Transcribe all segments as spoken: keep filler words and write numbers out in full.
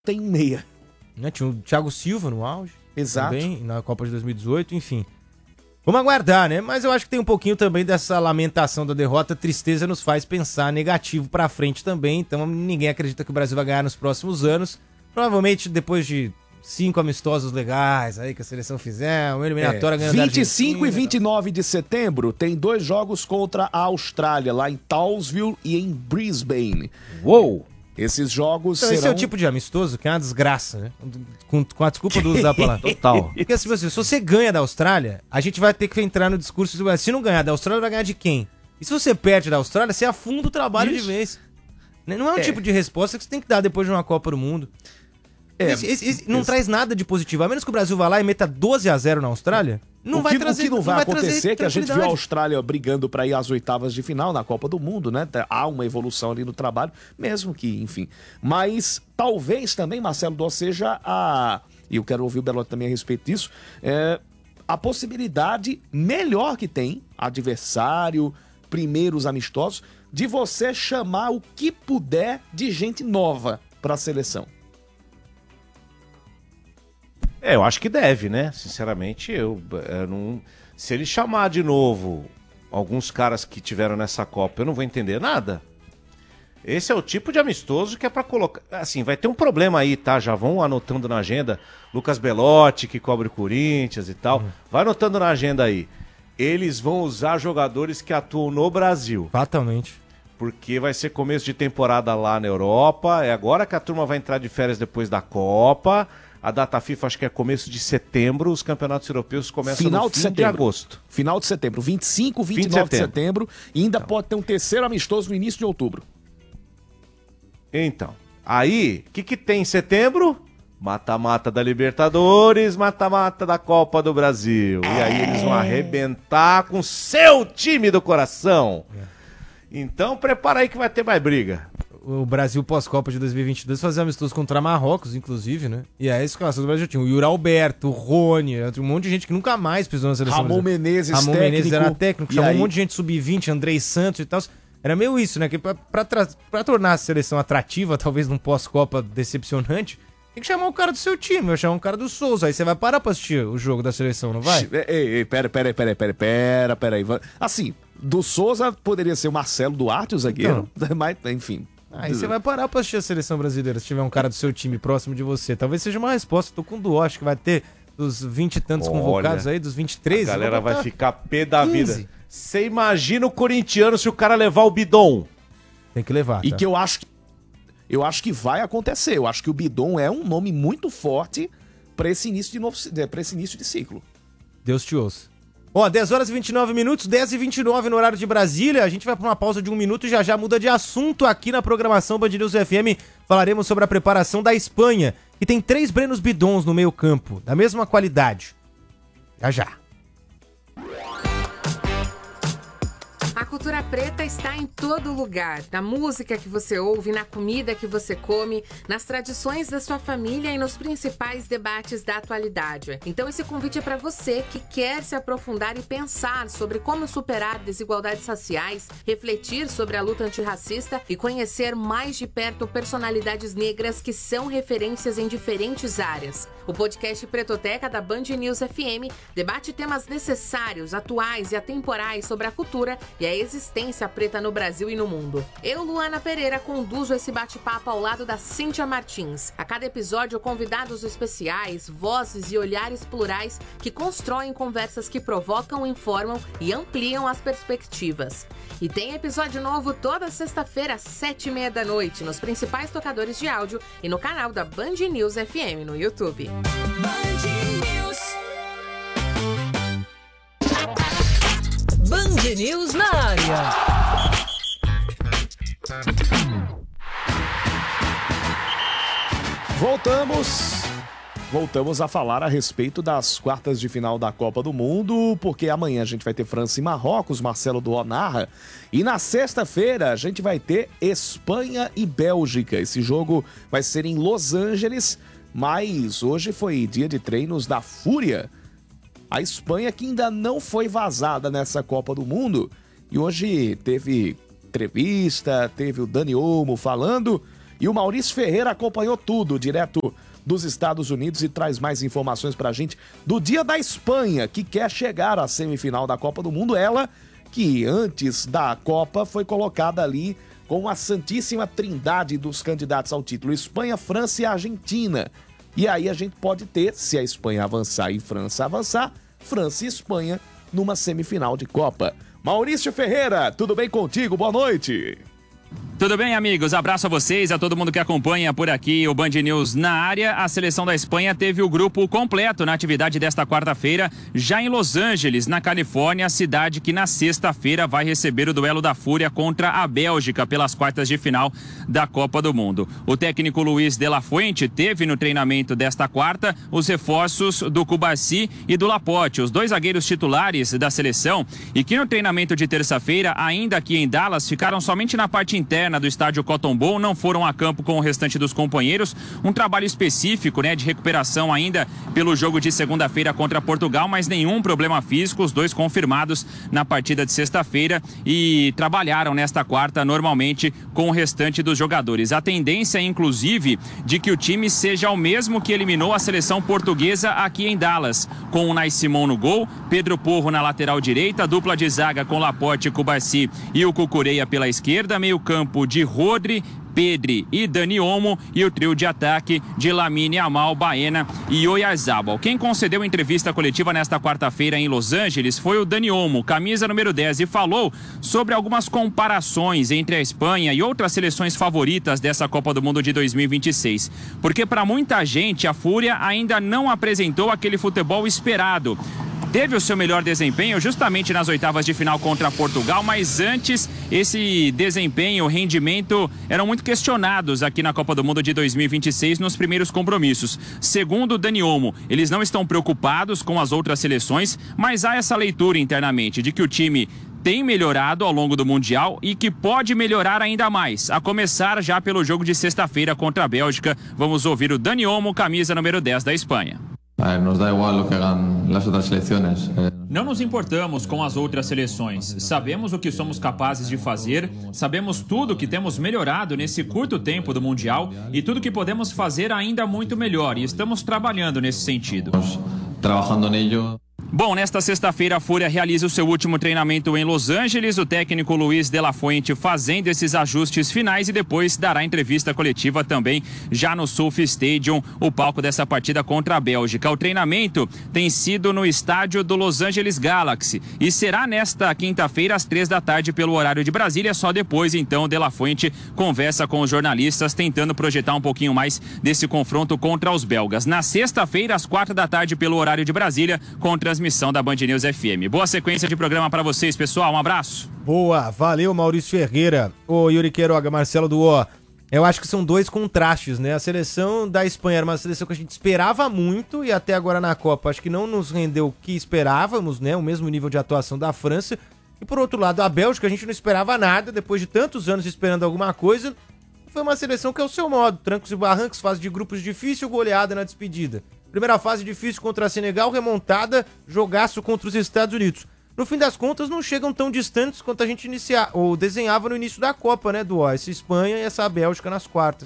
tem um meia. Né? Tinha o Thiago Silva no auge. Exato. Também, na Copa de dois mil e dezoito, enfim. Vamos aguardar, né? Mas eu acho que tem um pouquinho também dessa lamentação da derrota. A tristeza nos faz pensar negativo pra frente também. Então ninguém acredita que o Brasil vai ganhar nos próximos anos. Provavelmente depois de cinco amistosos legais aí que a seleção fizer, uma eliminatória é, ganhando da vinte e cinco Argentina, e vinte e nove de setembro tem dois jogos contra a Austrália, lá em Townsville e em Brisbane. Uou! Esses jogos então, serão... Esse é o tipo de amistoso que é uma desgraça, né? Com, com a desculpa do uso da palavra. Total. Porque assim, se você ganha da Austrália, a gente vai ter que entrar no discurso de, se não ganhar da Austrália, vai ganhar de quem? E se você perde da Austrália, você afunda o trabalho Isso. de vez. Não é um é. tipo de resposta que você tem que dar depois de uma Copa do Mundo. É, esse, esse, esse não esse... traz nada de positivo. A menos que o Brasil vá lá e meta doze a zero na Austrália, não o vai que, trazer. O que não vai, vai acontecer é que a gente viu a Austrália brigando para ir às oitavas de final na Copa do Mundo, né? Há uma evolução ali no trabalho, mesmo que, enfim. Mas talvez também, Marcelo Dó, seja a... E eu quero ouvir o Belotti também a respeito disso. É, a possibilidade melhor que tem, adversário, primeiros amistosos, de você chamar o que puder de gente nova para a seleção. É, eu acho que deve, né? Sinceramente, eu, eu não... Se ele chamar de novo alguns caras que tiveram nessa Copa, eu não vou entender nada. Esse é o tipo de amistoso que é pra colocar... Assim, vai ter um problema aí, tá? Já vão anotando na agenda. Lucas Belotti, que cobre o Corinthians e tal. Uhum. Vai anotando na agenda aí. Eles vão usar jogadores que atuam no Brasil. Fatalmente. Porque vai ser começo de temporada lá na Europa. É agora que a turma vai entrar de férias depois da Copa. A data FIFA acho que é começo de setembro, os campeonatos europeus começam Final no de fim setembro. de agosto. Final de setembro, vinte e cinco, vinte e nove de setembro, e ainda então. pode ter um terceiro amistoso no início de outubro. Então, aí, o que, que tem em setembro? Mata-mata da Libertadores, mata-mata da Copa do Brasil. E aí eles vão arrebentar com seu time do coração. Então prepara aí que vai ter mais briga. O Brasil pós-Copa de dois mil e vinte e dois fazia amistoso contra Marrocos, inclusive, né? E aí a escalação do Brasil tinha o Yuri Alberto, o Rony, um monte de gente que nunca mais pisou na seleção Ramon brasileira. Menezes, Ramon técnico. Menezes era técnico, chamou aí? um monte de gente sub vinte, Andrei Santos e tal. Era meio isso, né? Que pra, pra, tra- pra tornar a seleção atrativa, talvez num pós-Copa decepcionante, tem que chamar o cara do seu time, vai chamar um cara do Souza. Aí você vai parar pra assistir o jogo da seleção, não vai? Ei, ei, pera, pera, pera, pera, pera, pera aí. Assim, do Souza poderia ser o Marcelo Duarte, o zagueiro, então. Mas, enfim... Aí você vai parar pra assistir a seleção brasileira se tiver um cara do seu time próximo de você. Talvez seja uma resposta. Tô com dó, acho que vai ter dos vinte e tantos Olha, convocados aí, dos vinte e três. A galera vai ficar pé da quinze. vida. Você imagina o corintiano se o cara levar o Bidon? Tem que levar, tá? E que eu acho que, eu acho que vai acontecer. Eu acho que o Bidon é um nome muito forte pra esse início de, novo, pra esse início de ciclo. Deus te ouça. Ó, dez horas e vinte e nove minutos, dez e vinte e nove no horário de Brasília. A gente vai para uma pausa de um minuto e já já muda de assunto aqui na programação Band News F M. Falaremos sobre a preparação da Espanha, que tem três Brenos Bidons no meio campo, da mesma qualidade. Já já. A cultura preta está em todo lugar, na música que você ouve, na comida que você come, nas tradições da sua família e nos principais debates da atualidade. Então esse convite é para você que quer se aprofundar e pensar sobre como superar desigualdades raciais, refletir sobre a luta antirracista e conhecer mais de perto personalidades negras que são referências em diferentes áreas. O podcast Pretoteca da Band News F M debate temas necessários, atuais e atemporais sobre a cultura e a existência preta no Brasil e no mundo. Eu, Luana Pereira, conduzo esse bate-papo ao lado da Cíntia Martins. A cada episódio, convidados especiais, vozes e olhares plurais que constroem conversas que provocam, informam e ampliam as perspectivas. E tem episódio novo toda sexta-feira, às sete e meia da noite, nos principais tocadores de áudio e no canal da Band News F M no YouTube. Band News. Band News na área. Voltamos. Voltamos a falar a respeito das quartas de final da Copa do Mundo, porque amanhã a gente vai ter França e Marrocos, Marcelo Dó narra, e na sexta-feira a gente vai ter Espanha e Bélgica. Esse jogo vai ser em Los Angeles, mas hoje foi dia de treinos da Fúria. A Espanha que ainda não foi vazada nessa Copa do Mundo, e hoje teve entrevista, teve o Dani Olmo falando E o Maurício Ferreira acompanhou tudo, direto dos Estados Unidos, e traz mais informações pra gente do dia da Espanha, que quer chegar à semifinal da Copa do Mundo. Ela que antes da Copa foi colocada ali com a santíssima trindade dos candidatos ao título: Espanha, França e Argentina. E aí a gente pode ter, se a Espanha avançar e França avançar, França e Espanha numa semifinal de Copa. Maurício Ferreira, tudo bem contigo? Boa noite. Tudo bem, amigos? Abraço a vocês, a todo mundo que acompanha por aqui o Band News na área. A seleção da Espanha teve o grupo completo na atividade desta quarta-feira, já em Los Angeles, na Califórnia, cidade que na sexta-feira vai receber o duelo da Fúria contra a Bélgica pelas quartas de final da Copa do Mundo. O técnico Luiz de la Fuente teve no treinamento desta quarta os reforços do Cubarsí e do Laporte, os dois zagueiros titulares da seleção, e que no treinamento de terça-feira, ainda aqui em Dallas, ficaram somente na parte interna do estádio Cotton Bowl, não foram a campo com o restante dos companheiros. Um trabalho específico, né, de recuperação ainda pelo jogo de segunda-feira contra Portugal, mas nenhum problema físico, os dois confirmados na partida de sexta-feira, e trabalharam nesta quarta normalmente com o restante dos jogadores. A tendência é, inclusive, de que o time seja o mesmo que eliminou a seleção portuguesa aqui em Dallas, com o Nai Simon no gol, Pedro Porro na lateral direita, dupla de zaga com Laporte, Cubarsí e o Cucurella pela esquerda, meio campo de Rodri, Pedri e Dani Olmo, e o trio de ataque de Lamine Yamal, Baena e Oyarzabal. Quem concedeu entrevista coletiva nesta quarta-feira em Los Angeles foi o Dani Olmo, camisa número dez, e falou sobre algumas comparações entre a Espanha e outras seleções favoritas dessa Copa do Mundo de dois mil e vinte e seis. Porque para muita gente a Fúria ainda não apresentou aquele futebol esperado. Teve o seu melhor desempenho justamente nas oitavas de final contra Portugal, mas antes esse desempenho, o rendimento eram muito questionados aqui na Copa do Mundo de dois mil e vinte e seis nos primeiros compromissos. Segundo o Dani Olmo, eles não estão preocupados com as outras seleções, mas há essa leitura internamente de que o time tem melhorado ao longo do Mundial e que pode melhorar ainda mais, a começar já pelo jogo de sexta-feira contra a Bélgica. Vamos ouvir o Dani Olmo, camisa número dez da Espanha. Nos dá igual o que hagan las otras selecciones. Não nos importamos com as outras seleções. Sabemos o que somos capazes de fazer, sabemos tudo que temos melhorado nesse curto tempo do Mundial e tudo que podemos fazer ainda muito melhor, e estamos trabalhando nesse sentido. Trabalhando nello. Bom, nesta sexta-feira a Fúria realiza o seu último treinamento em Los Angeles, o técnico Luiz de la Fuente fazendo esses ajustes finais, e depois dará entrevista coletiva também já no Sophie Stadium, o palco dessa partida contra a Bélgica. O treinamento tem sido no estádio do Los Angeles Galaxy e será nesta quinta-feira às três da tarde pelo horário de Brasília. Só depois então de la Fuente conversa com os jornalistas, tentando projetar um pouquinho mais desse confronto contra os belgas. Na sexta-feira às quatro da tarde pelo horário de Brasília, com transmissão da Band News F M. Boa sequência de programa para vocês, pessoal. Um abraço. Boa, valeu, Maurício Ferreira. Ô, Yuri Queiroga, Marcelo do O. Eu acho que são dois contrastes, né? A seleção da Espanha era uma seleção que a gente esperava muito e até agora na Copa acho que não nos rendeu o que esperávamos, né? O mesmo nível de atuação da França. E por outro lado, a Bélgica a gente não esperava nada, depois de tantos anos esperando alguma coisa. Foi uma seleção que é o seu modo, trancos e barrancos, fase de grupos difícil, goleada na despedida. Primeira fase difícil contra a Senegal, remontada, jogaço contra os Estados Unidos. No fim das contas, não chegam tão distantes quanto a gente iniciar, ou desenhava no início da Copa, né, do ó, essa Espanha e essa Bélgica nas quartas.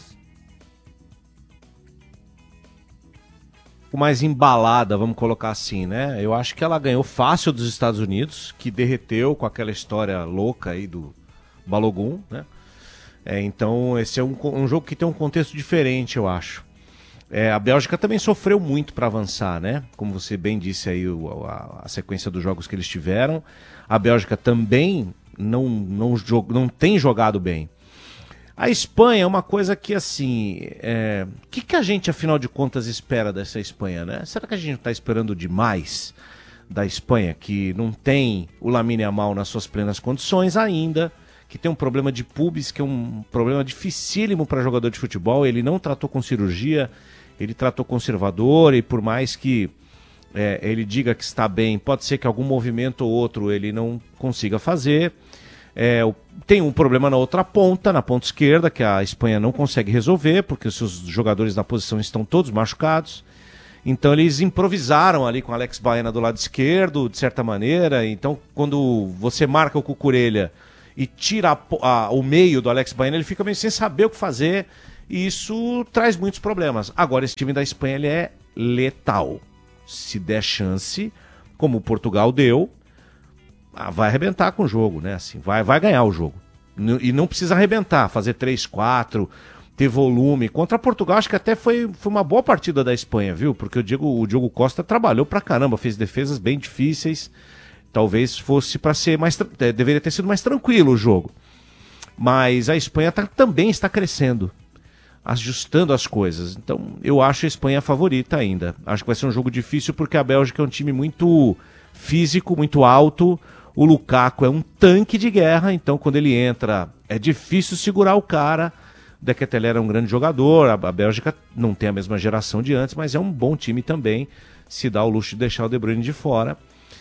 Mais embalada, vamos colocar assim, né? Eu acho que ela ganhou fácil dos Estados Unidos, que derreteu com aquela história louca aí do Balogun, né? É, então, esse é um, um jogo que tem um contexto diferente, eu acho. É, a Bélgica também sofreu muito para avançar, né? Como você bem disse aí, o, a, a sequência dos jogos que eles tiveram. A Bélgica também não, não, jog, não tem jogado bem. A Espanha é uma coisa que, assim... É... O que, que a gente, afinal de contas, espera dessa Espanha, né? Será que a gente não está esperando demais da Espanha, que não tem o Lamine Yamal nas suas plenas condições ainda, que tem um problema de pubis, que é um problema dificílimo para jogador de futebol. Ele não tratou com cirurgia, ele tratou conservador, e por mais que é, ele diga que está bem, pode ser que algum movimento ou outro ele não consiga fazer. É, tem um problema na outra ponta, na ponta esquerda, que a Espanha não consegue resolver, porque os seus jogadores na posição estão todos machucados. Então eles improvisaram ali com o Alex Baena do lado esquerdo, de certa maneira. Então quando você marca o Cucurella e tira a, a, o meio do Alex Baena, ele fica meio sem saber o que fazer. E isso traz muitos problemas. Agora, esse time da Espanha ele é letal. Se der chance, como o Portugal deu, ah, vai arrebentar com o jogo, né? Assim, vai, vai ganhar o jogo. N- E não precisa arrebentar, fazer três, quatro, ter volume. Contra Portugal, acho que até foi, foi uma boa partida da Espanha, viu? Porque o Diego, o Diogo Costa trabalhou pra caramba, fez defesas bem difíceis. Talvez fosse pra ser mais... tra- eh, Deveria ter sido mais tranquilo o jogo. Mas a Espanha tá- também está crescendo, ajustando as coisas. Então, eu acho a Espanha a favorita ainda. Acho que vai ser um jogo difícil porque a Bélgica é um time muito físico, muito alto. O Lukaku é um tanque de guerra, então quando ele entra é difícil segurar o cara. O De Ketelaere é um grande jogador, a, a Bélgica não tem a mesma geração de antes, mas é um bom time também, se dá o luxo de deixar o De Bruyne de fora.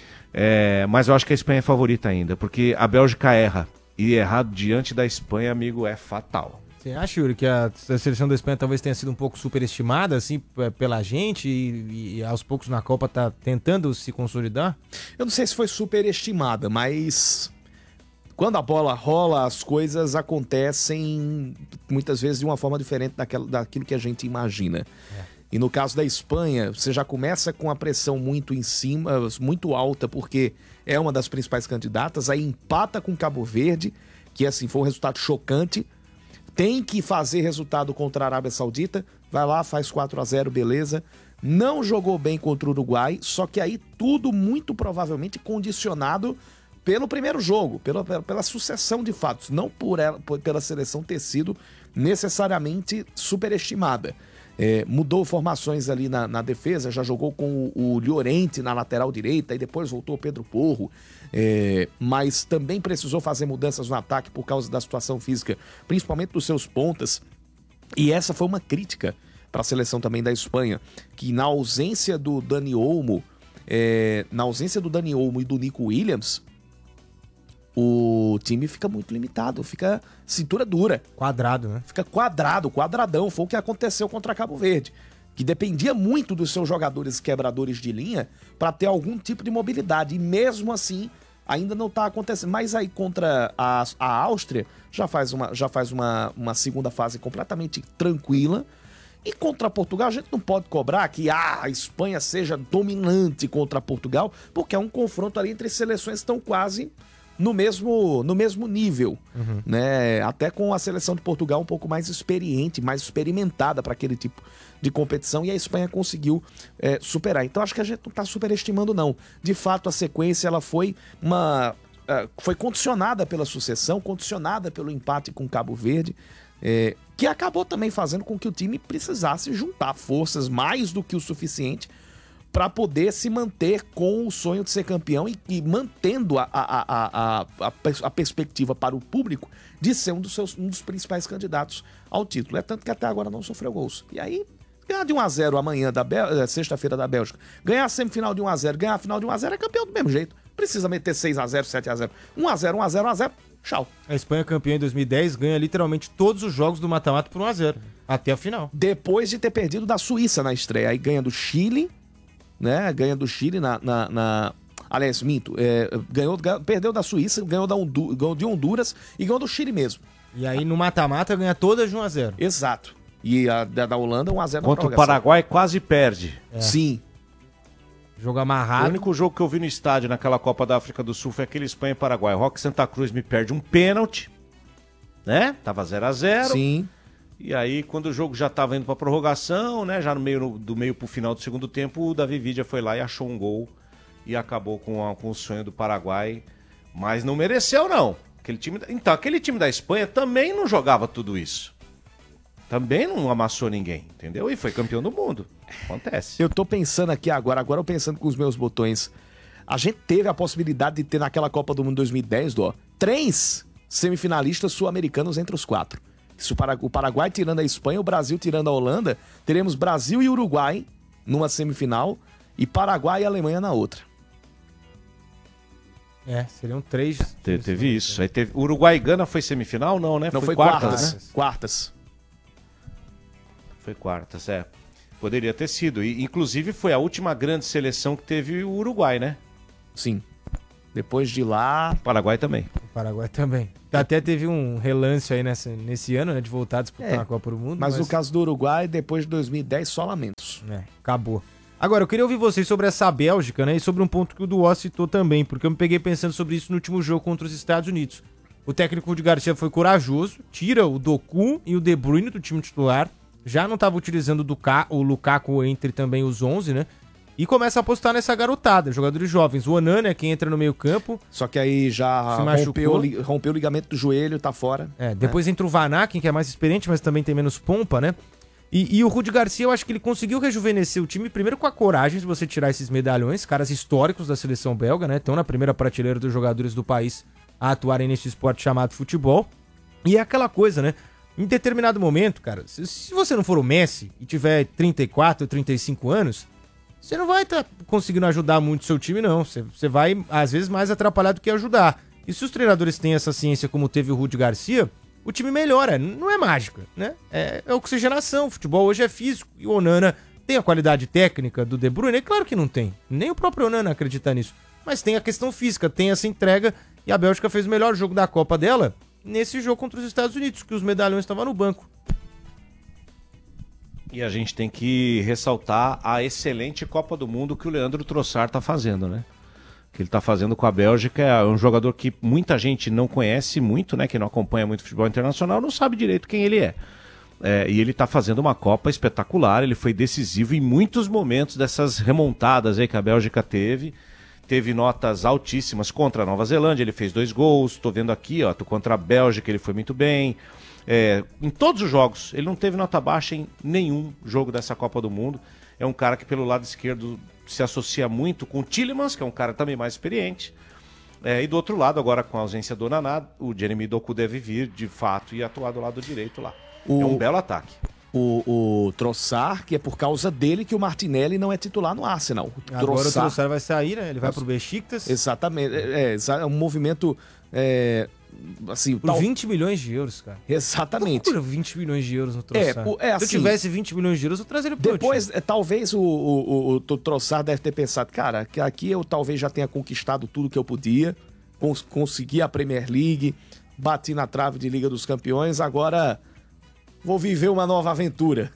É, mas eu acho que a Espanha é favorita ainda, porque a Bélgica erra. E errar diante da Espanha, amigo, é fatal. Você acha, Yuri, que a, a seleção da Espanha talvez tenha sido um pouco superestimada, assim, p- pela gente e, e aos poucos na Copa tá tentando se consolidar? Eu não sei se foi superestimada, mas quando a bola rola, as coisas acontecem muitas vezes de uma forma diferente daquela, daquilo que a gente imagina. E no caso da Espanha, você já começa com a pressão muito em cima, muito alta, porque é uma das principais candidatas, aí empata com Cabo Verde, que assim foi um resultado chocante. Tem que fazer resultado contra a Arábia Saudita, vai lá, faz quatro a zero, beleza. Não jogou bem contra o Uruguai, só que aí tudo muito provavelmente condicionado pelo primeiro jogo, pela, pela, pela sucessão de fatos, não por ela, por- pela seleção ter sido necessariamente superestimada. É, mudou formações ali na, na defesa, já jogou com o, o Llorente na lateral direita e depois voltou o Pedro Porro, é, mas também precisou fazer mudanças no ataque por causa da situação física, principalmente dos seus pontas. E essa foi uma crítica para a seleção também da Espanha, que na ausência do Dani Olmo, é, na ausência do Dani Olmo e do Nico Williams, o time fica muito limitado, fica cintura dura. Quadrado, né? Fica quadrado, quadradão. Foi o que aconteceu contra Cabo Verde, que dependia muito dos seus jogadores quebradores de linha para ter algum tipo de mobilidade. E mesmo assim, ainda não está acontecendo. Mas aí contra a, a Áustria, já faz, uma, já faz uma, uma segunda fase completamente tranquila. E contra Portugal, a gente não pode cobrar que ah, a Espanha seja dominante contra Portugal, porque é um confronto ali entre seleções que estão quase no mesmo, no mesmo nível, Uhum. né? Até com a seleção de Portugal um pouco mais experiente, mais experimentada para aquele tipo de competição, e a Espanha conseguiu é, superar. Então acho que a gente não está superestimando, não. De fato, a sequência ela foi uma uh, foi condicionada pela sucessão, condicionada pelo empate com Cabo Verde, é, que acabou também fazendo com que o time precisasse juntar forças mais do que o suficiente para poder se manter com o sonho de ser campeão e, e mantendo a, a, a, a, a, a perspectiva para o público de ser um dos, seus, um dos principais candidatos ao título. É tanto que até agora não sofreu gols. E aí, ganhar de um a zero amanhã, da Bel- sexta-feira da Bélgica, ganhar a semifinal de um a zero, ganhar a final de um a zero, é campeão do mesmo jeito. Precisa meter seis a zero, sete a zero, um a zero, um a zero, um a zero, tchau. A Espanha campeã em dois mil e dez ganha literalmente todos os jogos do mata-mata por um a zero, até a final. Depois de ter perdido da Suíça na estreia, aí ganha do Chile, né? Ganha do Chile na. na, na... Aliás, minto. É, ganhou, ganhou- perdeu da Suíça, ganhou, da Hondu... ganhou de Honduras e ganhou do Chile mesmo. E aí no mata-mata ganha todas de um a zero. Exato. E a da, da Holanda, um a zero na Contra o prorrogação. Paraguai quase perde. Sim. Jogo O amarrado. único jogo que eu vi no estádio naquela Copa da África do Sul foi aquele Espanha e Paraguai. Roque Santa Cruz me perde um pênalti, né? Tava zero a zero. Sim. E aí, quando o jogo já tava indo pra prorrogação, né? Já no meio, no- do meio pro final do segundo tempo, o Davi Vidia foi lá e achou um gol e acabou com, a- com o sonho do Paraguai. Mas não mereceu, não. Aquele time, da- então, aquele time da Espanha também não jogava tudo isso. Também não amassou ninguém, entendeu? E foi campeão do mundo. Acontece. Eu tô pensando aqui agora, agora eu pensando com os meus botões. A gente teve a possibilidade de ter naquela Copa do Mundo dois mil e dez, Dó, três semifinalistas sul-americanos entre os quatro. Se o Para- o Paraguai tirando a Espanha, o Brasil tirando a Holanda, teremos Brasil e Uruguai numa semifinal e Paraguai e Alemanha na outra. É, seriam três. Te- teve isso. Aí teve... Uruguai e Gana foi semifinal? Não, né? Não, foi, quartas, quartas. né? Quartas. Foi quartas, é. Poderia ter sido. E, inclusive, foi a última grande seleção que teve o Uruguai, né? Sim. Depois de lá, Paraguai também. O Paraguai também. Até teve um relance aí nessa, nesse ano, né, de voltar a disputar É, a Copa do Mundo. Mas, no caso do Uruguai, depois de dois mil e dez, só lamentos. É, acabou. Agora, eu queria ouvir vocês sobre essa Bélgica, né? E sobre um ponto que o Duó citou também, porque eu me peguei pensando sobre isso no último jogo contra os Estados Unidos. O técnico de Garcia foi corajoso, tira o Doku e o De Bruyne do time titular, já não estava utilizando o, Duca, o Lukaku entre também os onze, né? E começa a apostar nessa garotada, jogadores jovens. O Onana é quem entra no meio campo. Só que aí já rompeu, rompeu o ligamento do joelho, tá fora. É, depois né? entra o Van Aken, que é mais experiente, mas também tem menos pompa, né? E, e o Rudi Garcia, eu acho que ele conseguiu rejuvenescer o time, primeiro com a coragem de você tirar esses medalhões, caras históricos da seleção belga, né? Estão na primeira prateleira dos jogadores do país a atuarem nesse esporte chamado futebol. E é aquela coisa, né? Em determinado momento, cara, se, se você não for o Messi e tiver trinta e quatro, trinta e cinco anos, você não vai estar tá conseguindo ajudar muito o seu time, não. Você, você vai, às vezes, mais atrapalhar do que ajudar. E se os treinadores têm essa ciência como teve o Rudi Garcia, o time melhora, não é mágica, né? É, é oxigenação, o futebol hoje é físico. E o Onana tem a qualidade técnica do De Bruyne? Claro que não tem. Nem o próprio Onana acredita nisso. Mas tem a questão física, tem essa entrega. E a Bélgica fez o melhor jogo da Copa dela nesse jogo contra os Estados Unidos, que os medalhões estavam no banco. E a gente tem que ressaltar a excelente Copa do Mundo que o Leandro Trossard está fazendo, né? Que ele está fazendo com a Bélgica, é um jogador que muita gente não conhece muito, né? Quem não acompanha muito futebol internacional não sabe direito quem ele é. É e ele está fazendo uma Copa espetacular, ele foi decisivo em muitos momentos dessas remontadas aí que a Bélgica teve. Teve notas altíssimas contra a Nova Zelândia, ele fez dois gols, estou vendo aqui, ó, contra a Bélgica ele foi muito bem. É, em todos os jogos, ele não teve nota baixa em nenhum jogo dessa Copa do Mundo. É um cara que pelo lado esquerdo se associa muito com o Tielemans, que é um cara também mais experiente. É, e do outro lado, agora com a ausência do Naná, o Jeremy Doku deve vir de fato e atuar do lado direito lá. O... É um belo ataque. O, o Trossard, que é por causa dele que o Martinelli não é titular no Arsenal. O Agora Trossard... o Trossard vai sair, né? Ele vai pro Besiktas. Exatamente. É, é, é um movimento... É... Assim, por tal... vinte milhões de euros, cara. Exatamente. Por vinte milhões de euros no Trossard. É, é assim, se eu tivesse vinte milhões de euros, eu trazeria pro Depois, é, talvez o, o, o, o Trossard deve ter pensado, cara, que aqui eu talvez já tenha conquistado tudo que eu podia, cons consegui a Premier League, bati na trave de Liga dos Campeões, agora vou viver uma nova aventura.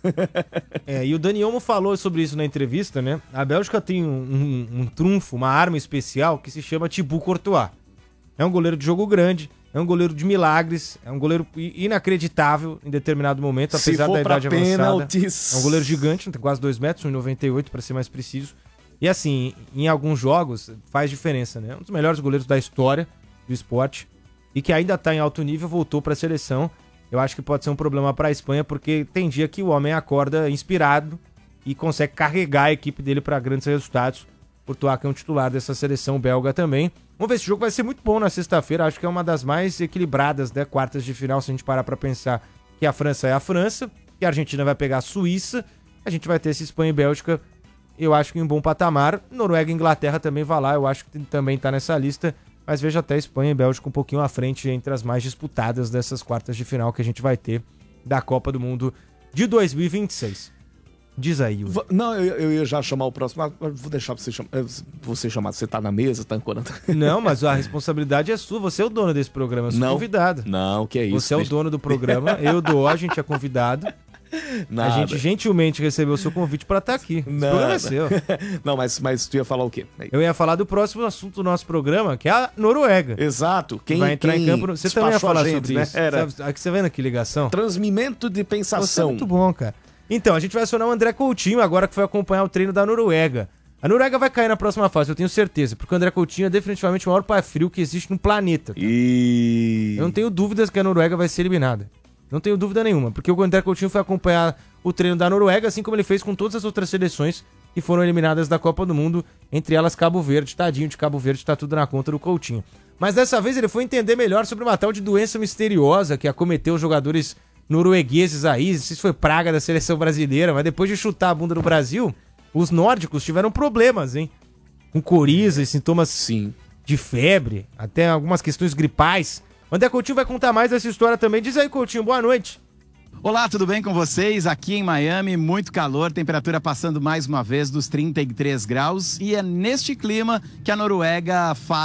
É, e o Dani Olmo falou sobre isso na entrevista, né? A Bélgica tem um, um, um trunfo, uma arma especial que se chama Thibaut Courtois. É um goleiro de jogo grande, é um goleiro de milagres, é um goleiro inacreditável em determinado momento, apesar da idade avançada. É um goleiro gigante, tem quase dois metros, um e noventa e oito para ser mais preciso. E assim, em alguns jogos faz diferença, né? Um dos melhores goleiros da história do esporte e que ainda tá em alto nível, voltou para a seleção. Eu acho que pode ser um problema para a Espanha, porque tem dia que o homem acorda inspirado e consegue carregar a equipe dele para grandes resultados. Courtois, que é um titular dessa seleção belga também. Vamos ver, esse jogo vai ser muito bom na sexta-feira. Acho que é uma das mais equilibradas, né, quartas de final, se a gente parar para pensar que a França é a França, que a Argentina vai pegar a Suíça, a gente vai ter esse Espanha e Bélgica, eu acho que em um bom patamar. Noruega e Inglaterra também vai lá, eu acho que também tá nessa lista. Mas veja até Espanha e Bélgica um pouquinho à frente entre as mais disputadas dessas quartas de final que a gente vai ter da Copa do Mundo de dois mil e vinte e seis. Diz aí, Yuri. Não, eu, eu ia já chamar o próximo, mas vou deixar você chamar. Você chamar, você tá na mesa, tá ancorando. Não, mas a responsabilidade é sua, você é o dono desse programa, eu sou não, convidado. Não, que é isso. Você é o dono do programa, eu dou, a gente é convidado. Nada. A gente gentilmente recebeu o seu convite pra estar aqui. Esse Nada. programa é seu. Não, mas, mas tu ia falar o quê? Eu ia falar do próximo assunto do nosso programa, que é a Noruega. Exato. Quem vai entrar quem em campo. Você também ia falar sobre né? isso. Era. Sabe, aqui você vendo que ligação? Transmimento de pensação. Você é muito bom, cara. Então, a gente vai acionar o André Coutinho agora que foi acompanhar o treino da Noruega. A Noruega vai cair na próxima fase, eu tenho certeza, porque o André Coutinho é definitivamente o maior pé frio que existe no planeta. Cara. E... Eu não tenho dúvidas que a Noruega vai ser eliminada. Não tenho dúvida nenhuma, porque o André Coutinho foi acompanhar o treino da Noruega, assim como ele fez com todas as outras seleções que foram eliminadas da Copa do Mundo, entre elas Cabo Verde. Tadinho de Cabo Verde, tá tudo na conta do Coutinho. Mas dessa vez ele foi entender melhor sobre uma tal de doença misteriosa que acometeu os jogadores noruegueses aí. Não sei se foi praga da seleção brasileira, mas depois de chutar a bunda no Brasil, os nórdicos tiveram problemas, hein? Com coriza e sintomas Sim. de febre, até algumas questões gripais. O André Coutinho vai contar mais dessa história também. Diz aí, Coutinho, boa noite. Olá, tudo bem com vocês? Aqui em Miami, muito calor, temperatura passando mais uma vez dos trinta e três graus, e é neste clima que a Noruega faz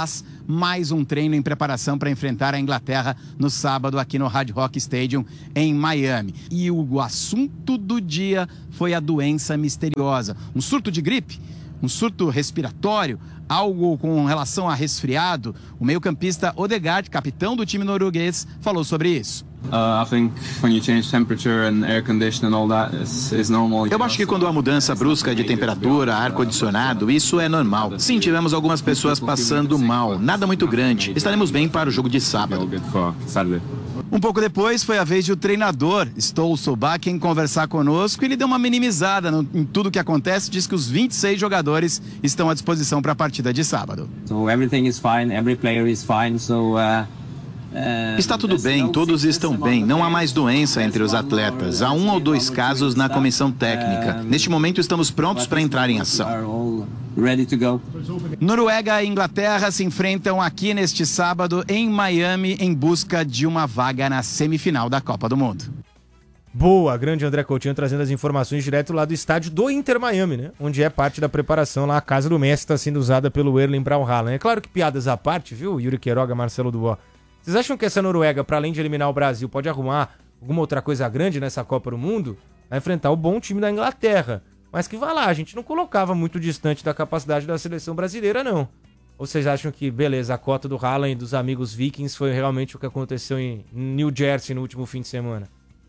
mais um treino em preparação para enfrentar a Inglaterra no sábado aqui no Hard Rock Stadium em Miami. E o assunto do dia foi a doença misteriosa. Um surto de gripe? Um surto respiratório? Algo com relação a resfriado? O meio-campista Odegaard, capitão do time norueguês, falou sobre isso. Eu acho que quando há mudança brusca de temperatura, ar-condicionado, isso é normal. Sim, tivemos algumas pessoas passando mal, nada muito grande. Estaremos bem para o jogo de sábado. Um pouco depois foi a vez de o treinador Ståle Solbakken conversar conosco e ele deu uma minimizada no, em tudo que acontece, diz que os vinte e seis jogadores estão à disposição para a partida de sábado. So everything is fine, every player is fine, so uh... Está tudo bem, todos estão bem, não há mais doença entre os atletas. Há um ou dois casos na comissão técnica. Neste momento estamos prontos para entrar em ação. Noruega e Inglaterra se enfrentam aqui neste sábado em Miami em busca de uma vaga na semifinal da Copa do Mundo. Boa, grande André Coutinho trazendo as informações direto lá do estádio do Inter Miami, né? Onde é parte da preparação lá, a casa do Messi está sendo usada pelo Erling Braut Haaland. É claro que piadas à parte, viu? Yuri Queiroga, Marcelo Dubois. Vocês acham que essa Noruega, para além de eliminar o Brasil, pode arrumar alguma outra coisa grande nessa Copa do Mundo? Vai enfrentar o bom time da Inglaterra. Mas que vai lá, a gente não colocava muito distante da capacidade da seleção brasileira, não. Ou vocês acham que, beleza, a cota do Haaland e dos amigos vikings foi realmente o que aconteceu em New Jersey no último fim de semana?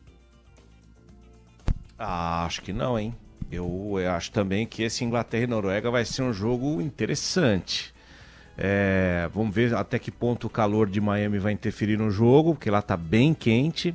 Ah, acho que não, hein? Eu, eu acho também que esse Inglaterra e Noruega vai ser um jogo interessante. É, vamos ver até que ponto o calor de Miami vai interferir no jogo, porque lá tá bem quente.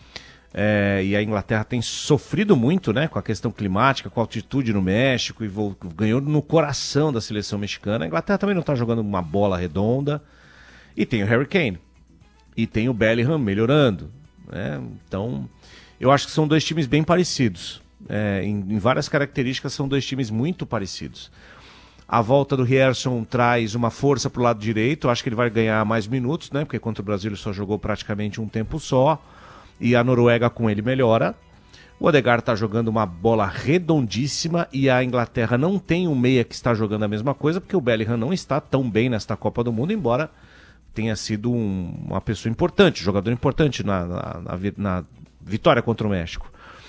É, e a Inglaterra tem sofrido muito, né, com a questão climática, com a altitude no México, e vou, ganhou no coração da seleção mexicana. A Inglaterra também não tá jogando uma bola redonda. E tem o Harry Kane. E tem o Bellingham melhorando, né? Então, eu acho que são dois times bem parecidos. É, em, em várias características, são dois times muito parecidos. A volta do Rierson traz uma força para o lado direito. Eu acho que ele vai ganhar mais minutos, né? Porque contra o Brasil ele só jogou praticamente um tempo só. E a Noruega com ele melhora. O Odegaard está jogando uma bola redondíssima. E a Inglaterra não tem um meia que está jogando a mesma coisa, porque o Bellingham não está tão bem nesta Copa do Mundo, embora tenha sido um, uma pessoa importante, jogador importante na, na, na, na vitória contra o México.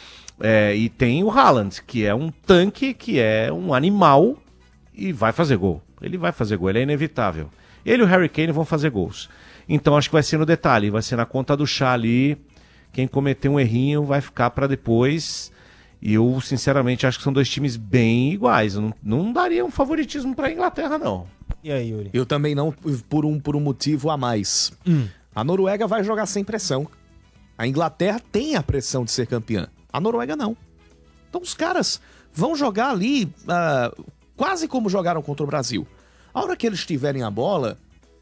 É, e tem o Haaland, que é um tanque, que é um animal. E vai fazer gol. Ele vai fazer gol, ele é inevitável. Ele e o Harry Kane vão fazer gols. Então acho que vai ser no detalhe, vai ser na conta do chá ali. Quem cometer um errinho vai ficar para depois. E eu, sinceramente, acho que são dois times bem iguais. Eu não, não daria um favoritismo para a Inglaterra, não. E aí, Yuri? Eu também não, por um, por um motivo a mais. Hum. A Noruega vai jogar sem pressão. A Inglaterra tem a pressão de ser campeã. A Noruega não. Então os caras vão jogar ali... Uh, quase como jogaram contra o Brasil. A hora que eles tiverem a bola,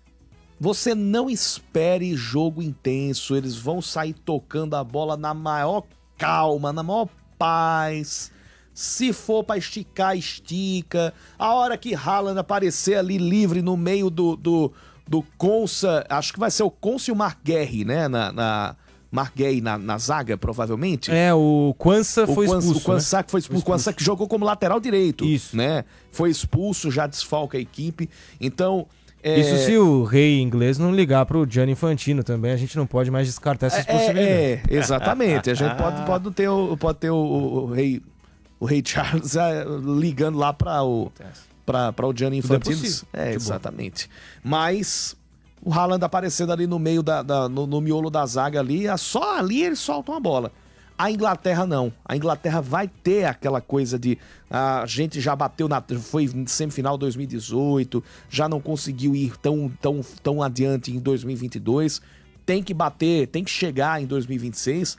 você não espere jogo intenso. Eles vão sair tocando a bola na maior calma, na maior paz. Se for pra esticar, estica. A hora que Haaland aparecer ali livre no meio do, do, do Konsa, acho que vai ser o Konsa e o Mark Guerri, né, na... na Marguei na, na zaga, provavelmente. É, o Quansah foi Quansah, expulso. O Quansah né? que foi expulso. O Quansah que jogou como lateral direito. Isso. Né? Foi expulso, já desfalca a equipe. Então... É... Isso se o rei inglês não ligar pro Gianni Infantino também, a gente não pode mais descartar essas é, possibilidades. É, exatamente. A gente pode, pode ter, o, pode ter o, o, o rei o rei Charles é, ligando lá para o, pra, pra o Gianni Infantino. É, é exatamente. Mas... o Haaland aparecendo ali no meio, da, da no, no miolo da zaga ali, só ali eles soltam a bola. A Inglaterra não. A Inglaterra vai ter aquela coisa de... A gente já bateu na... Foi em semifinal dois mil e dezoito, já não conseguiu ir tão, tão, tão adiante em dois mil e vinte e dois. Tem que bater, tem que chegar em dois mil e vinte e seis.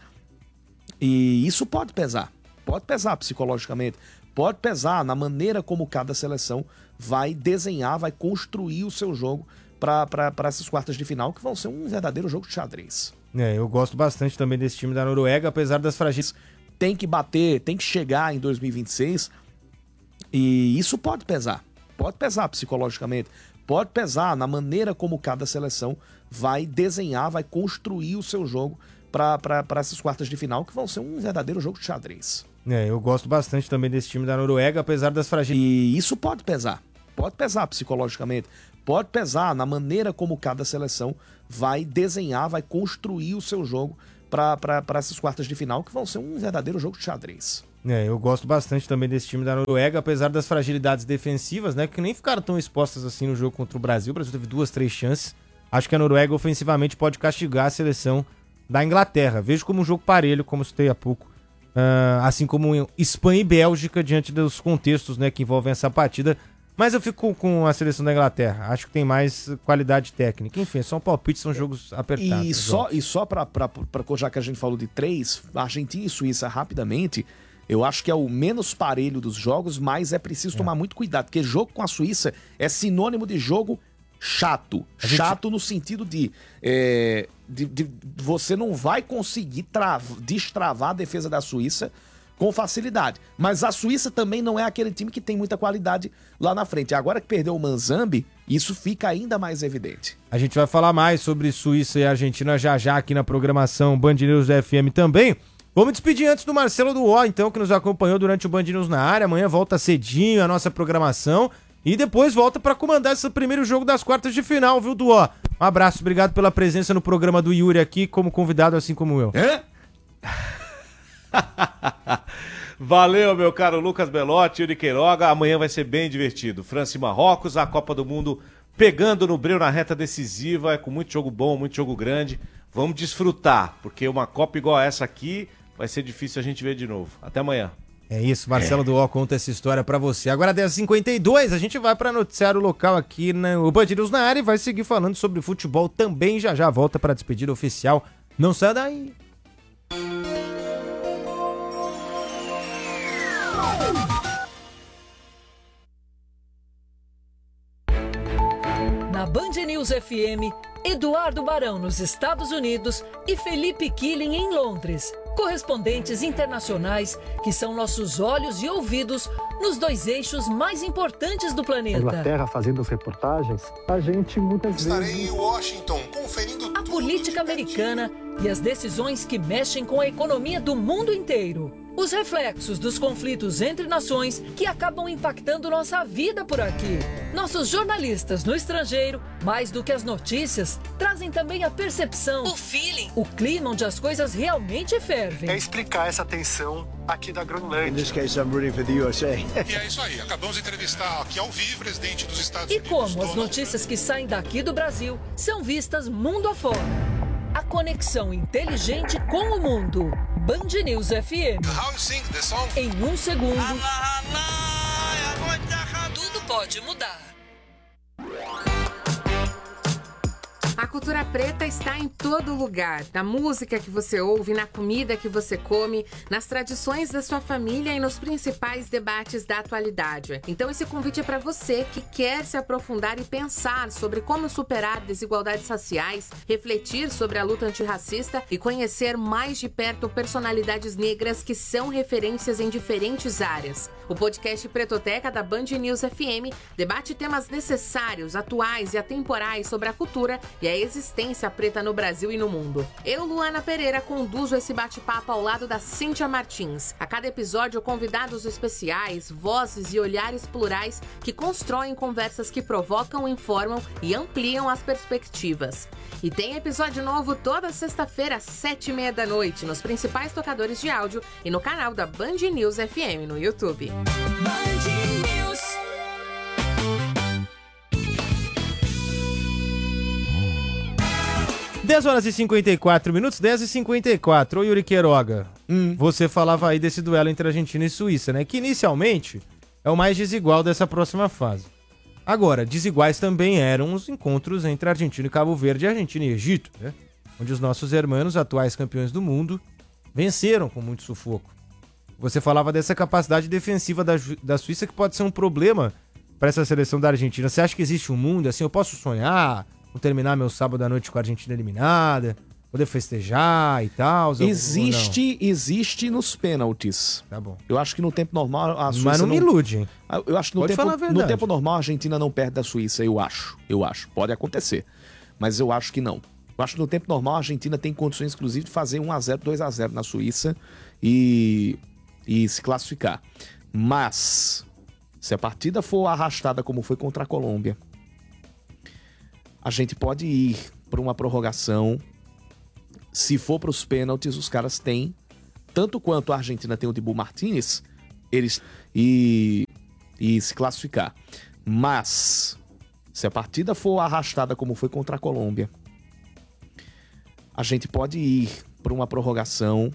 E isso pode pesar. Pode pesar psicologicamente. Pode pesar na maneira como cada seleção vai desenhar, vai construir o seu jogo para essas quartas de final, que vão ser um verdadeiro jogo de xadrez. É, eu gosto bastante também desse time da Noruega, apesar das fragilidades. Tem que bater, tem que chegar em dois mil e vinte e seis, e isso pode pesar. Pode pesar psicologicamente, pode pesar na maneira como cada seleção vai desenhar, vai construir o seu jogo para essas quartas de final, que vão ser um verdadeiro jogo de xadrez. É, eu gosto bastante também desse time da Noruega, apesar das fragilidades. E isso pode pesar. Pode pesar psicologicamente, pode pesar na maneira como cada seleção vai desenhar, vai construir o seu jogo para essas quartas de final, que vão ser um verdadeiro jogo de xadrez. É, eu gosto bastante também desse time da Noruega, apesar das fragilidades defensivas, né, que nem ficaram tão expostas assim no jogo contra o Brasil. O Brasil teve duas, três chances. Acho que a Noruega ofensivamente pode castigar a seleção da Inglaterra. Vejo como um jogo parelho, como citei há pouco, uh, assim como Espanha e Bélgica, diante dos contextos, né, que envolvem essa partida. Mas eu fico com a seleção da Inglaterra. Acho que tem mais qualidade técnica. Enfim, são palpites, são jogos apertados. E só, e só pra, pra, pra, já que a gente falou de três, Argentina e Suíça rapidamente, eu acho que é o menos parelho dos jogos, mas é preciso é. tomar muito cuidado, porque jogo com a Suíça é sinônimo de jogo chato. A chato gente... no sentido de, é, de, de você não vai conseguir trava, destravar a defesa da Suíça com facilidade. Mas a Suíça também não é aquele time que tem muita qualidade lá na frente. Agora que perdeu o Manzambi, isso fica ainda mais evidente. A gente vai falar mais sobre Suíça e Argentina já já aqui na programação Band News F M também. Vamos despedir antes do Marcelo do O, então, que nos acompanhou durante o Band News na área. Amanhã volta cedinho a nossa programação e depois volta para comandar esse primeiro jogo das quartas de final, viu, do O? Um abraço, obrigado pela presença no programa do Yuri aqui como convidado, assim como eu. É? Valeu, meu caro Lucas Belotti, Yuri Queiroga. Amanhã vai ser bem divertido. França e Marrocos, a Copa do Mundo pegando no breu na reta decisiva, é com muito jogo bom, muito jogo grande. Vamos desfrutar, porque uma Copa igual a essa aqui vai ser difícil a gente ver de novo. Até amanhã. É isso, Marcelo é. do O conta essa história pra você. Agora dez e cinquenta e dois, a gente vai pra noticiário local aqui no Band News na área e vai seguir falando sobre futebol também. Já já volta pra despedida oficial. Não sai daí. Na Band News F M, Eduardo Barão nos Estados Unidos e Felipe Killing em Londres. Correspondentes internacionais que são nossos olhos e ouvidos nos dois eixos mais importantes do planeta. Inglaterra fazendo as reportagens, a gente muitas Estarei vezes... em Washington conferindo a política americana e as decisões que mexem com a economia do mundo inteiro. Os reflexos dos conflitos entre nações que acabam impactando nossa vida por aqui. Nossos jornalistas no estrangeiro, mais do que as notícias, trazem também a percepção, o feeling, o clima onde as coisas realmente fervem. É explicar essa tensão aqui da Groenlândia. In this case, I'm rooting for the U S A. E é isso aí, acabamos de entrevistar aqui ao vivo o presidente dos Estados e Unidos. E como as Donald notícias Trump. Que saem daqui do Brasil são vistas mundo afora. A conexão inteligente com o mundo. Band News F M. How you sing the song? Em um segundo, tudo pode mudar. A cultura preta está em todo lugar, na música que você ouve, na comida que você come, nas tradições da sua família e nos principais debates da atualidade. Então esse convite é para você que quer se aprofundar e pensar sobre como superar desigualdades raciais, refletir sobre a luta antirracista e conhecer mais de perto personalidades negras que são referências em diferentes áreas. O podcast Pretoteca da Band News F M debate temas necessários, atuais e atemporais sobre a cultura e a existência preta no Brasil e no mundo. Eu, Luana Pereira, conduzo esse bate-papo ao lado da Cíntia Martins. A cada episódio, convidados especiais, vozes e olhares plurais que constroem conversas que provocam, informam e ampliam as perspectivas. E tem episódio novo toda sexta-feira às sete e meia da noite nos principais tocadores de áudio e no canal da Band News F M no YouTube. Band News. dez horas e cinquenta e quatro minutos, dez e cinquenta e quatro. Ô Yuri Queiroga, hum. você falava aí desse duelo entre Argentina e Suíça, né? Que inicialmente é o mais desigual dessa próxima fase. Agora, desiguais também eram os encontros entre Argentina e Cabo Verde, Argentina e Egito, né? Onde os nossos irmãos, atuais campeões do mundo, venceram com muito sufoco. Você falava dessa capacidade defensiva da, da Suíça que pode ser um problema para essa seleção da Argentina. Você acha que existe um mundo assim? Eu posso sonhar, vou terminar meu sábado à noite com a Argentina eliminada, poder festejar e tal? Existe, existe nos pênaltis. Tá bom. Eu acho que no tempo normal a Suíça Mas não, não me ilude, hein? Eu acho que no tempo, no tempo normal a Argentina não perde da Suíça, eu acho. Eu acho. Pode acontecer. Mas eu acho que não. Eu acho que no tempo normal a Argentina tem condições, inclusive, de fazer um a zero, dois a zero na Suíça e, e se classificar. Mas, se a partida for arrastada como foi contra a Colômbia, A gente pode ir para uma prorrogação. Se for para os pênaltis, os caras têm, tanto quanto a Argentina tem o Dibu Martínez, eles e, e se classificar. Mas, se a partida for arrastada como foi contra a Colômbia, a gente pode ir para uma prorrogação.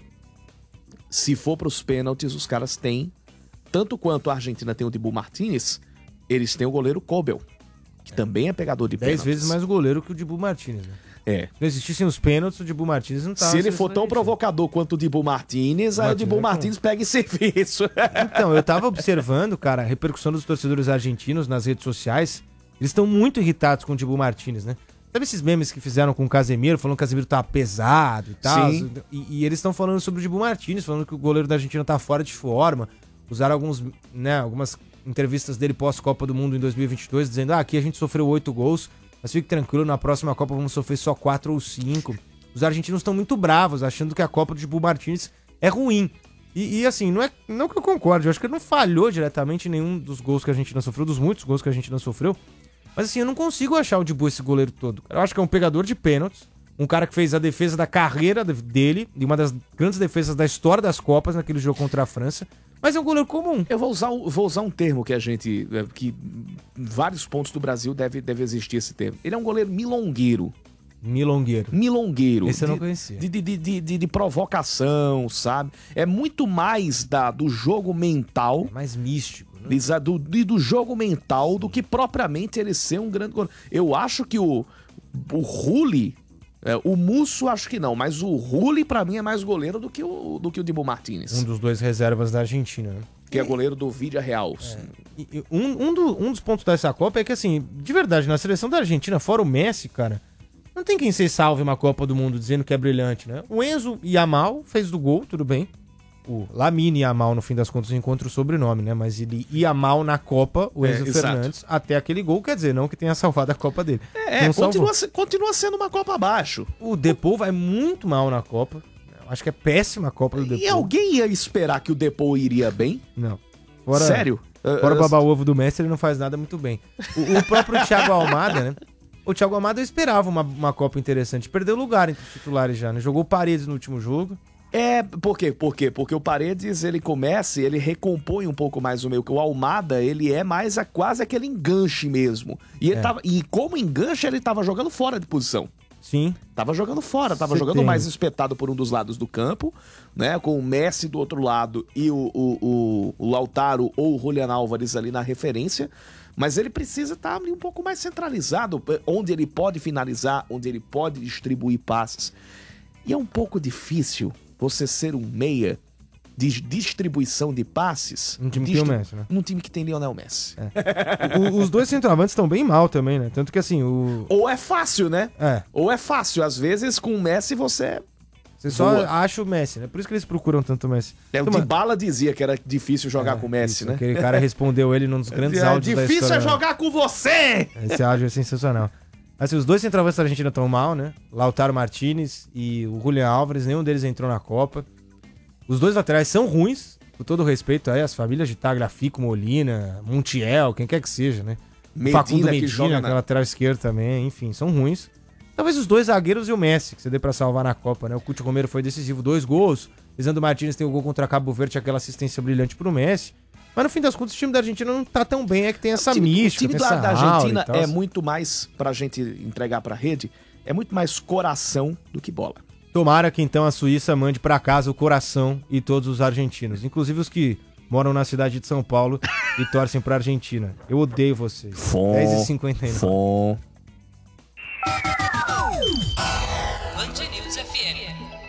Se for para os pênaltis, os caras têm, tanto quanto a Argentina tem o Dibu Martínez, eles têm o goleiro Kobel, que é. também é pegador de pênaltis. Dez vezes mais goleiro que o Dibu Martínez, né? É. Se não existissem os pênaltis, o Dibu Martínez não tava... Se ele for tão provocador quanto o Dibu Martínez, aí o Dibu Martínez pega em serviço. Então, eu tava observando, cara, a repercussão dos torcedores argentinos nas redes sociais. Eles estão muito irritados com o Dibu Martínez, né? Sabe esses memes que fizeram com o Casemiro, falando que o Casemiro tá pesado e tal? Sim. E, e eles estão falando sobre o Dibu Martínez, falando que o goleiro da Argentina tá fora de forma. Usaram alguns, né, algumas entrevistas dele pós-Copa do Mundo em dois mil e vinte e dois, dizendo, ah, aqui a gente sofreu oito gols, mas fique tranquilo, na próxima Copa vamos sofrer só quatro ou cinco. Os argentinos estão muito bravos, achando que a Copa do Dibu Martínez é ruim. E, e assim, não é não que eu concorde, eu acho que ele não falhou diretamente em nenhum dos gols que a Argentina sofreu, dos muitos gols que a Argentina sofreu. Mas assim, eu não consigo achar o Dibu esse goleiro todo. Eu acho que é um pegador de pênaltis, um cara que fez a defesa da carreira dele, e uma das grandes defesas da história das Copas naquele jogo contra a França, mas é um goleiro comum. Eu vou usar, vou usar um termo que a gente, que em vários pontos do Brasil deve, deve existir esse termo. Ele é um goleiro milongueiro. Milongueiro. Milongueiro. Esse eu não de, conhecia. De, de, de, de, de provocação, sabe? É muito mais da, do jogo mental. É mais místico. Do, do, do jogo mental do que propriamente ele ser um grande goleiro. Eu acho que o, o Rulli, é, o Musso acho que não, mas o Rulli pra mim é mais goleiro do que o, do que o Dibu Martínez. Um dos dois reservas da Argentina, né? Que é goleiro do Vídea Real. É. E, um, um, do, um dos pontos dessa Copa é que, assim, de verdade, na seleção da Argentina, fora o Messi, cara, não tem quem se salve uma Copa do Mundo dizendo que é brilhante, né? O Enzo Yamal fez do gol, tudo bem. O Lamine Yamal, no fim das contas, encontra o sobrenome, né? Mas ele ia mal na Copa, o Enzo é, Fernandes, até aquele gol, quer dizer, não que tenha salvado a Copa dele. É, continua, continua sendo uma Copa abaixo. O Depou vai muito mal na Copa. Acho que é péssima a Copa do Depou. E alguém ia esperar que o Depou iria bem? Não. Fora, Sério? Fora o baba-ovo do Messi, ele não faz nada muito bem. O, o próprio Thiago Almada, né? O Thiago Almada eu esperava uma, uma Copa interessante. Perdeu lugar entre os titulares já, né? Jogou o Paredes no último jogo. É, por quê? Por quê? Porque o Paredes, ele começa, ele recompõe um pouco mais o meio. O Almada, ele é mais a, quase aquele enganche mesmo. E, ele é. tava, e como enganche, ele tava jogando fora de posição. Sim. Tava jogando fora, tava Você jogando tem. mais espetado por um dos lados do campo, né? Com o Messi do outro lado e o, o, o, o Lautaro ou o Julián Álvares ali na referência. Mas ele precisa estar ali um pouco mais centralizado, onde ele pode finalizar, onde ele pode distribuir passes. E é um pouco difícil você ser um meia de distribuição de passes um time distri... que tem o Messi, né? num time que tem Lionel Messi. É. o, os dois centroavantes estão bem mal também, né? Tanto que assim, o... Ou é fácil, né? É. Ou é fácil. Às vezes, com o Messi, você... Você só Boa. acha o Messi, né? Por isso que eles procuram tanto o Messi. É, o então, Dybala dizia que era difícil jogar é, com o Messi, isso, né? Aquele cara respondeu ele num dos grandes é, áudios da história. Difícil é jogar com você! Esse áudio é sensacional. Assim, os dois centroavantes da Argentina estão mal, né? Lautaro Martínez e o Julián Álvares, nenhum deles entrou na Copa. Os dois laterais são ruins, com todo respeito aí, as famílias de Tagliafico, Molina, Montiel, quem quer que seja, né? Medina, Facundo Medina, que joga que é na... lateral esquerdo também, enfim, são ruins. Talvez os dois zagueiros e o Messi, que você deu pra salvar na Copa, né? O Cuti Romero foi decisivo, dois gols. Lisandro Martínez tem o gol contra Cabo Verde, aquela assistência brilhante pro Messi. Mas no fim das contas, o time da Argentina não tá tão bem, é que tem essa o time, mística. O time essa da, da Argentina é muito mais, pra gente entregar pra rede, é muito mais coração do que bola. Tomara que então a Suíça mande pra casa o coração e todos os argentinos, inclusive os que moram na cidade de São Paulo e torcem pra Argentina. Eu odeio vocês. Fom, dez e cinquenta e nove. Fom. Band News F M.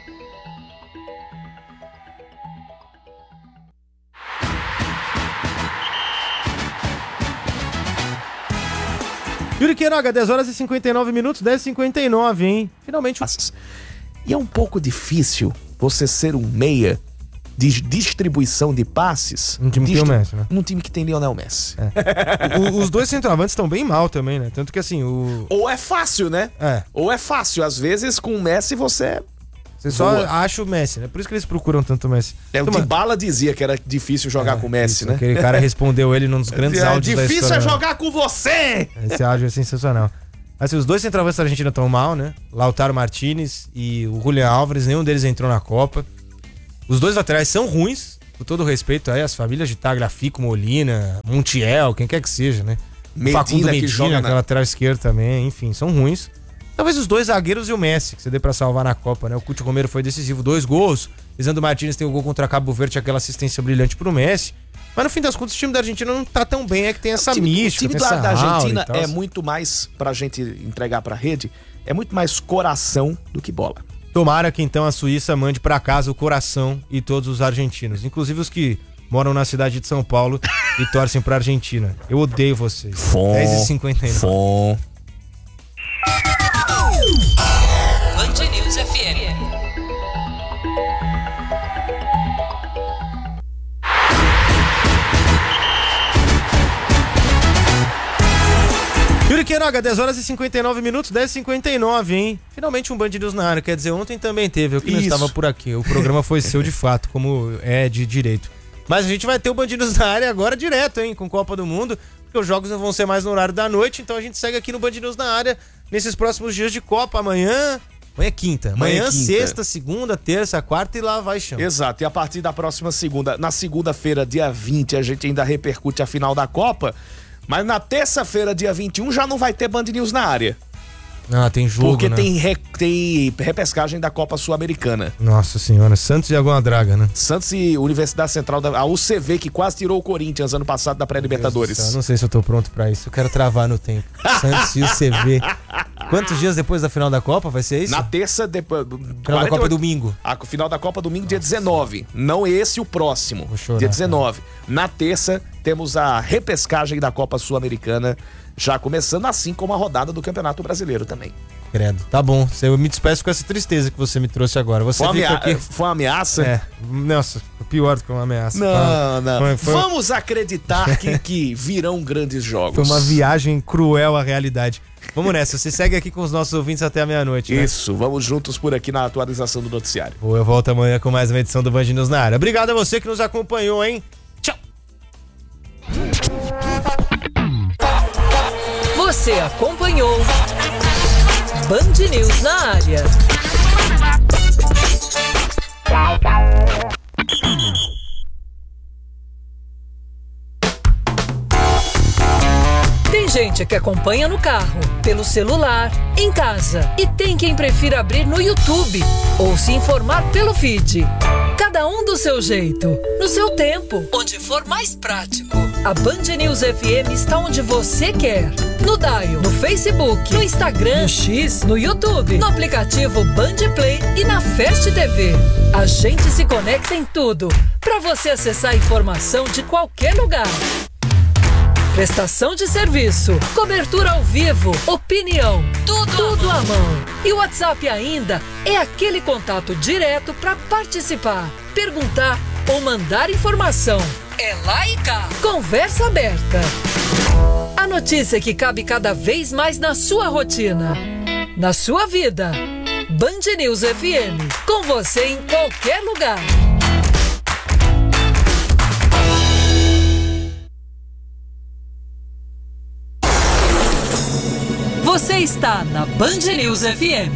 Yuri Queiroga, dez horas e cinquenta e nove minutos, dez e cinquenta e nove, hein? Finalmente. E é um pouco difícil você ser um meia de distribuição de passes um time distri... que tem o Messi, né? num time que tem Lionel Messi. É. o, os dois centroavantes estão bem mal também, né? Tanto que assim, o... Ou é fácil, né? É. Ou é fácil. Às vezes, com o Messi, você... Você só Boa. acha o Messi, né? Por isso que eles procuram tanto o Messi. É, o então, Dybala dizia que era difícil jogar é, com o Messi, isso, né? Aquele cara respondeu ele num dos grandes é, áudios da história. Difícil é jogar com você! Esse áudio é sensacional. Assim, os dois centroavantes da Argentina estão mal, né? Lautaro Martínez e o Julián Álvares, nenhum deles entrou na Copa. Os dois laterais são ruins, com todo respeito aí às famílias de Tagliafico, Molina, Montiel, quem quer que seja, né? Medina, Facundo que Medina, joga aquela na... lateral esquerda também, enfim, são ruins. Talvez os dois zagueiros e o Messi, que você dê pra salvar na Copa, né? O Couto Romero foi decisivo, dois gols. Lisandro Martínez tem o gol contra Cabo Verde, aquela assistência brilhante pro Messi. Mas no fim das contas, o time da Argentina não tá tão bem, é que tem essa o time, mística. O time tem da, essa da Argentina aura e é tal. muito mais, pra gente entregar pra rede, é muito mais coração do que bola. Tomara que então a Suíça mande pra casa o coração e todos os argentinos, inclusive os que moram na cidade de São Paulo e torcem pra Argentina. Eu odeio vocês. Fom, dez e cinquenta e nove. Fom. Band News F M. Yuri Queiroga, dez horas e cinquenta e nove minutos, dez e cinquenta e nove, hein? Finalmente um Band News na área, quer dizer, ontem também teve, eu que não Isso. estava por aqui. O programa foi seu de fato, como é de direito. Mas a gente vai ter o Band News na área agora direto, hein? Com Copa do Mundo, porque os jogos não vão ser mais no horário da noite, então a gente segue aqui no Band News na área nesses próximos dias de Copa. Amanhã... Amanhã é quinta. Amanhã, Amanhã é quinta. sexta, segunda, terça, quarta e lá vai chão. Exato, e a partir da próxima segunda, na segunda-feira, dia vinte, a gente ainda repercute a final da Copa, mas na terça-feira, dia vinte e um, já não vai ter Band News na área. Ah, tem jogo, Porque né? tem, re, tem repescagem da Copa Sul-Americana. Nossa senhora, Santos e Água Draga, né? Santos e Universidade Central, da, a U C V, que quase tirou o Corinthians ano passado da pré-Libertadores. Eu não sei se eu tô pronto pra isso, eu quero travar no tempo. Santos e U C V. Quantos dias depois da final da Copa vai ser isso? Na terça, depois... Final da Copa é domingo. A final da Copa domingo, dia dezenove. Não esse, o próximo. Vou chorar, dia dezenove. Na terça, temos a repescagem da Copa Sul-Americana, já começando, assim como a rodada do Campeonato Brasileiro também. Credo. Tá bom, eu me despeço com essa tristeza que você me trouxe agora. Você Foi, fica amea... aqui... Foi uma ameaça? É, nossa, pior do que uma ameaça. Não, não. Foi, foi... Vamos acreditar que, que virão grandes jogos. Foi uma viagem cruel à realidade. Vamos nessa, você segue aqui com os nossos ouvintes até a meia-noite, né? Isso, vamos juntos por aqui na atualização do noticiário. Eu volto amanhã com mais uma edição do Band News na área. Obrigado a você que nos acompanhou, hein? Tchau! Você acompanhou Band News na área. Tem gente que acompanha no carro, pelo celular, em casa. E tem quem prefira abrir no YouTube ou se informar pelo feed. Cada um do seu jeito, no seu tempo, onde for mais prático. A Band News F M está onde você quer. No Dial, no Facebook, no Instagram, no X, no YouTube, no aplicativo Band Play e na Fast T V. A gente se conecta em tudo, para você acessar a informação de qualquer lugar. Prestação de serviço, cobertura ao vivo, opinião, tudo, tudo à mão. E o WhatsApp ainda é aquele contato direto para participar, perguntar ou mandar informação. É lá e cá. Conversa aberta. A notícia que cabe cada vez mais na sua rotina, na sua vida. Band News F M, com você em qualquer lugar. Você está na Band News F M.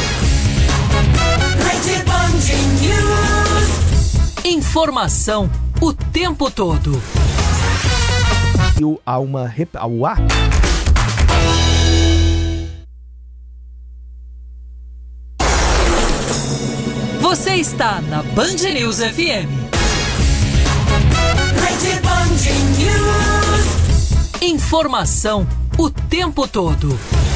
Rede Band News. Informação o tempo todo. E o, há uma... Rep... O ar? Você está na Band News F M. Rede Band News. Informação o tempo todo.